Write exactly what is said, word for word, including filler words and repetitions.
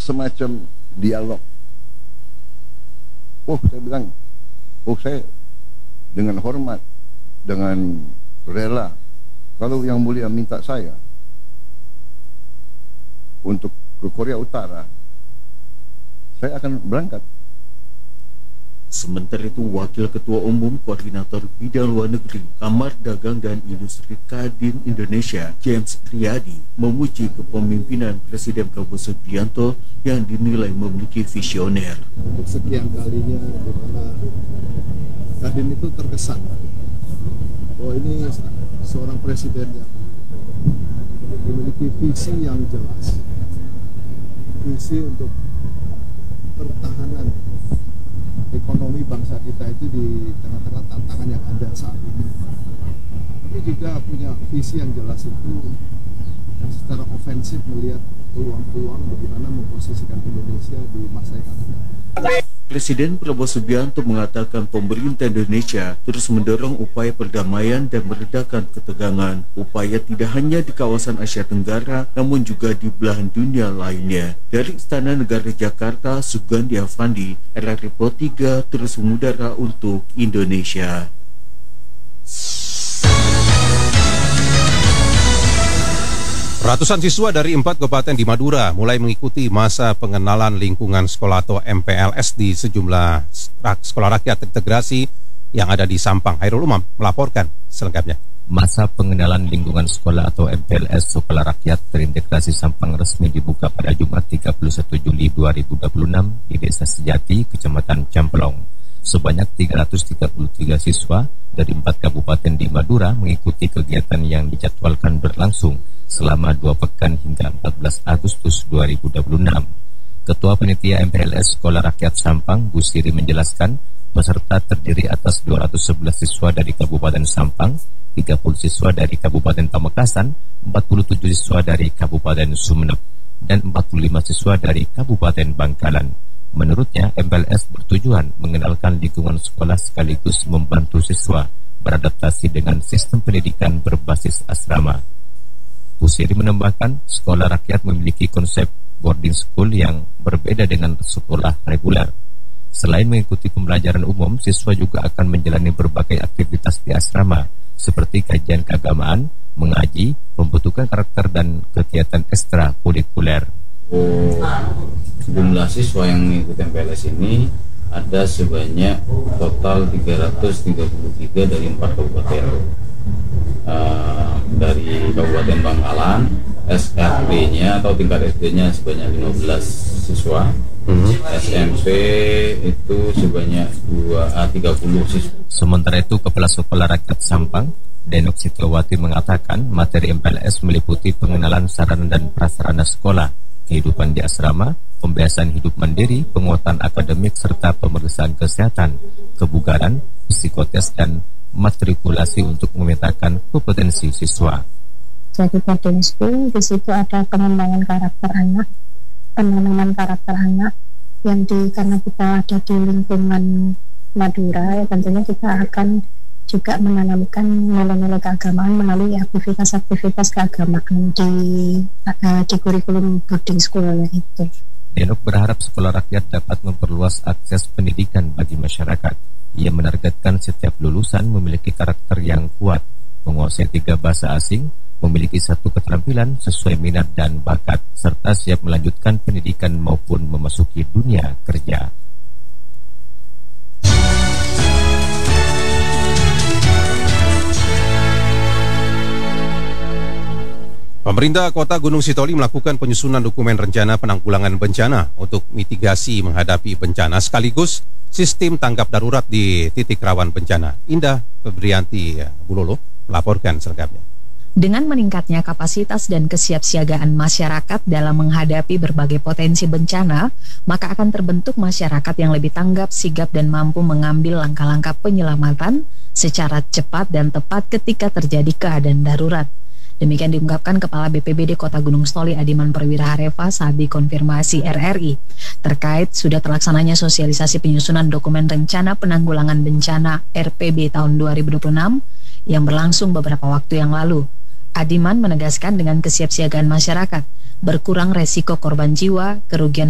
semacam dialog. Oh, saya bilang, oh saya dengan hormat, dengan rela, kalau Yang Mulia minta saya untuk ke Korea Utara, saya akan berangkat. Sementara itu, Wakil Ketua Umum Koordinator Bidang Luar Negeri Kamar Dagang dan Industri Kadin Indonesia, James Riyadi, memuji kepemimpinan Presiden Prabowo Subianto yang dinilai memiliki visioner. Untuk sekian kalinya di mana Kadin itu terkesan bahwa ini seorang presiden yang memiliki visi yang jelas, visi untuk pertahanan ekonomi bangsa kita itu di tengah-tengah tantangan yang ada saat ini. Tapi juga punya visi yang jelas itu yang secara ofensif melihat peluang-peluang bagaimana memposisikan Indonesia di masa yang akan datang. Presiden Prabowo Subianto mengatakan pemerintah Indonesia terus mendorong upaya perdamaian dan meredakan ketegangan. Upaya tidak hanya di kawasan Asia Tenggara, namun juga di belahan dunia lainnya. Dari Istana Negara Jakarta, Sugandi Avandi, R R I Pro tiga terus mengudara untuk Indonesia. Ratusan siswa dari empat kabupaten di Madura mulai mengikuti masa pengenalan lingkungan sekolah atau M P L S di sejumlah sekolah rakyat terintegrasi yang ada di Sampang. Hairul Umam melaporkan selengkapnya. Masa pengenalan lingkungan sekolah atau M P L S Sekolah Rakyat Terintegrasi Sampang resmi dibuka pada Jumat tiga puluh satu Juli dua ribu dua puluh enam di Desa Sejati, Kecamatan Camplong. Sebanyak tiga ratus tiga puluh tiga siswa dari empat kabupaten di Madura mengikuti kegiatan yang dijadwalkan berlangsung selama dua pekan hingga empat belas Agustus dua ribu dua puluh enam. Ketua Panitia M P L S Sekolah Rakyat Sampang, Bu Siri, menjelaskan peserta terdiri atas dua ratus sebelas siswa dari Kabupaten Sampang, tiga puluh siswa dari Kabupaten Pamekasan, empat puluh tujuh siswa dari Kabupaten Sumeneb, dan empat puluh lima siswa dari Kabupaten Bangkalan. Menurutnya, M P L S bertujuan mengenalkan lingkungan sekolah sekaligus membantu siswa beradaptasi dengan sistem pendidikan berbasis asrama. Bu Siri menambahkan, sekolah rakyat memiliki konsep boarding school yang berbeda dengan sekolah reguler. Selain mengikuti pembelajaran umum, siswa juga akan menjalani berbagai aktivitas di asrama, seperti kajian keagamaan, mengaji, pembentukan karakter, dan kegiatan ekstra kurikuler. Jumlah siswa yang mengikuti M P L S ini ada sebanyak total tiga ratus tiga puluh tiga dari empat kabupaten. Uh, dari Kabupaten Bangkalan, S R P-nya atau tingkat S D-nya sebanyak lima belas siswa, hmm. S M P itu sebanyak tiga puluh siswa. Sementara itu, Kepala Sekolah Rakyat Sampang, Denok Sitowati, mengatakan materi M P L S meliputi pengenalan sarana dan prasarana sekolah, kehidupan di asrama, pembiasaan hidup mandiri, penguatan akademik, serta pemeriksaan kesehatan, kebugaran, psikotes, dan matrikulasi untuk memetakan kompetensi siswa. Jadi boarding school di situ ada pengembangan karakter anak, penanaman karakter anak yang di karena kita ada di lingkungan Madura, ya tentunya kita akan juga menanamkan nilai-nilai keagamaan melalui aktivitas-aktivitas keagamaan di uh, di kurikulum boarding school itu. Denok berharap sekolah rakyat dapat memperluas akses pendidikan bagi masyarakat. Ia menargetkan setiap lulusan memiliki karakter yang kuat, menguasai tiga bahasa asing, memiliki satu keterampilan sesuai minat dan bakat, serta siap melanjutkan pendidikan maupun memasuki dunia kerja. Pemerintah Kota Gunung Sitoli melakukan penyusunan dokumen rencana penanggulangan bencana untuk mitigasi menghadapi bencana sekaligus sistem tanggap darurat di titik rawan bencana. Indah Febrianti Bulolo melaporkan selengkapnya. Dengan meningkatnya kapasitas dan kesiapsiagaan masyarakat dalam menghadapi berbagai potensi bencana, maka akan terbentuk masyarakat yang lebih tanggap, sigap, dan mampu mengambil langkah-langkah penyelamatan secara cepat dan tepat ketika terjadi keadaan darurat. Demikian diungkapkan Kepala B P B D Kota Gunung Sitoli Adiman Perwira Harefa saat dikonfirmasi R R I terkait sudah terlaksananya sosialisasi penyusunan dokumen rencana penanggulangan bencana R P B tahun dua ribu dua puluh enam yang berlangsung beberapa waktu yang lalu. Adiman menegaskan dengan kesiapsiagaan masyarakat, berkurang resiko korban jiwa, kerugian